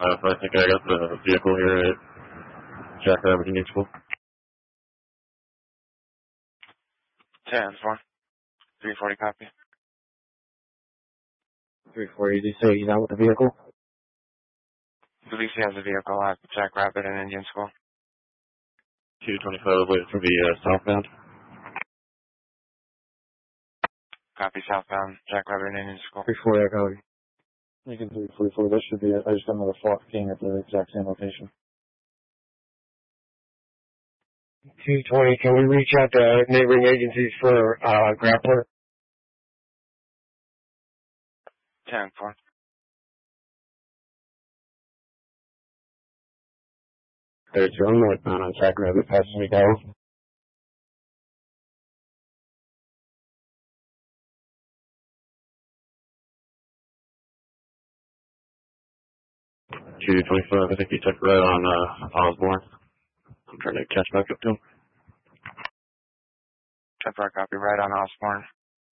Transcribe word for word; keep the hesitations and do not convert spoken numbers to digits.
Uh, so I think I got the vehicle here at Jackrabbit Indian School. ten four. three forty copy. three forty, did you say he's out with the vehicle? I believe he has a vehicle at Jackrabbit and Indian School. two twenty-five waiting for the uh, southbound. Copy southbound, Jackrabbit and Indian School. three forty, I got it. You can do three forty, that should be it. I just got another Fox King at the exact same location. two twenty, can we reach out to neighboring agencies for uh, Grappler? ten four. There's your northbound on Jackrabbit, passing me down. two twenty-five, I think he took right on uh, Osborne. I'm trying to catch back up to him. ten four copy, right on Osborne.